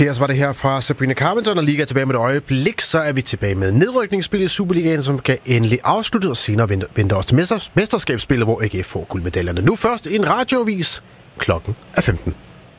Tears var det her fra Sabrina Carpenter, og Liga er tilbage med et øjeblik, så er vi tilbage med nedrykningsspillet i Superligaen, som kan endelig afslutte, og senere venter os til mesterskabsspillet, hvor AGF får guldmedaljerne. Nu først en radioavis. Klokken er 15.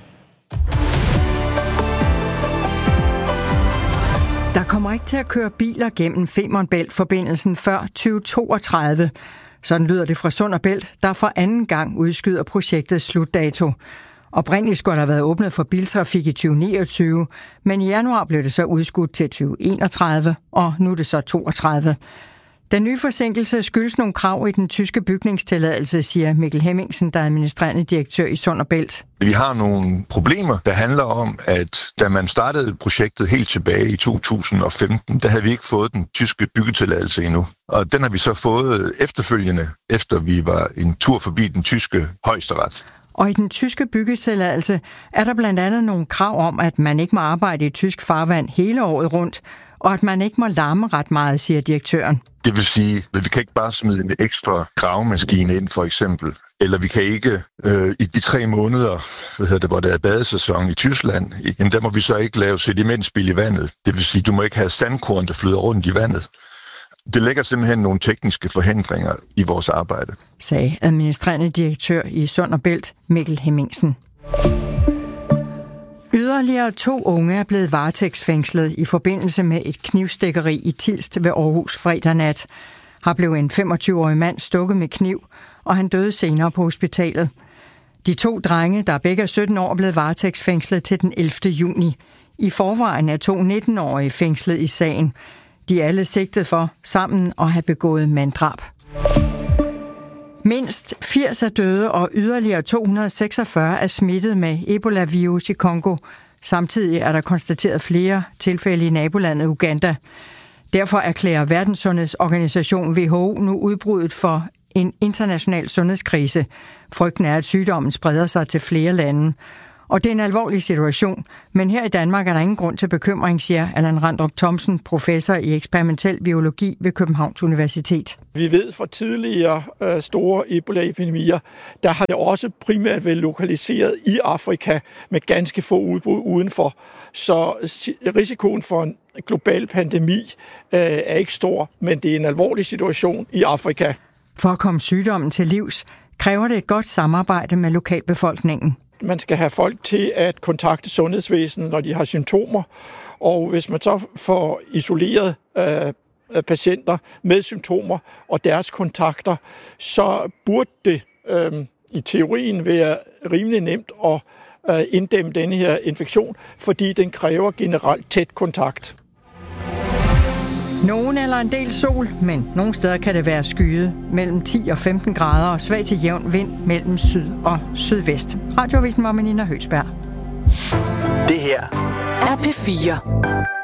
Der kommer ikke til at køre biler gennem Femern Bælt-forbindelsen før 2032. Sådan lyder det fra Sund & Bælt, der for anden gang udskyder projektets slutdato. Oprindeligt skulle der have været åbnet for biltrafik i 2029, men i januar blev det så udskudt til 2031, og nu er det så 32. Den nye forsinkelse skyldes nogle krav i den tyske bygningstilladelse, siger Mikkel Hemmingsen, der er administrerende direktør i Sund & Bælt. Vi har nogle problemer, der handler om, at da man startede projektet helt tilbage i 2015, der havde vi ikke fået den tyske byggetilladelse endnu. Og den har vi så fået efterfølgende, efter vi var en tur forbi den tyske højesteret. Og i den tyske byggetilladelse er der blandt andet nogle krav om, at man ikke må arbejde i tysk farvand hele året rundt, og at man ikke må larme ret meget, siger direktøren. Det vil sige, at vi kan ikke bare smide en ekstra gravemaskine ind, for eksempel. Eller vi kan ikke i de 3 måneder, hvor der er badesæson i Tyskland, der må vi så ikke lave sedimentspil i vandet. Det vil sige, du må ikke have sandkorn, der flyder rundt i vandet. Det lægger simpelthen nogle tekniske forhindringer i vores arbejde, sagde administrerende direktør i Sund & Bælt, Mikkel Hemmingsen. Yderligere 2 unge er blevet varetægtsfængslet i forbindelse med et knivstikkeri i Tilst ved Aarhus fredag nat. Her blev en 25-årig mand stukket med kniv, og han døde senere på hospitalet. De 2 drenge, der begge er 17 år, er blevet varetægtsfængslet til den 11. juni. I forvejen er 2 19-årige fængslet i sagen. De er alle sigtet for sammen at have begået manddrab. Mindst 80 er døde, og yderligere 246 er smittet med Ebola-virus i Kongo. Samtidig er der konstateret flere tilfælde i nabolandet Uganda. Derfor erklærer Verdenssundhedsorganisation WHO nu udbruddet for en international sundhedskrise. Frygten er, at sygdommen spreder sig til flere lande. Og det er en alvorlig situation, men her i Danmark er der ingen grund til bekymring, siger Allan Randrup Thomsen, professor i eksperimentel biologi ved Københavns Universitet. Vi ved fra tidligere store Ebola-epidemier, der har det også primært været lokaliseret i Afrika med ganske få udbrud udenfor. Så risikoen for en global pandemi er ikke stor, men det er en alvorlig situation i Afrika. For at komme sygdommen til livs, kræver det et godt samarbejde med lokalbefolkningen. Man skal have folk til at kontakte sundhedsvæsenet, når de har symptomer, og hvis man så får isoleret patienter med symptomer og deres kontakter, så burde det i teorien være rimelig nemt at inddæmme denne her infektion, fordi den kræver generelt tæt kontakt. Nogen eller en del sol, men nogle steder kan det være skyet mellem 10 og 15 grader og svag til jævn vind mellem syd og sydvest. Radioavisen var med Nina Høgsberg. Det her er P4.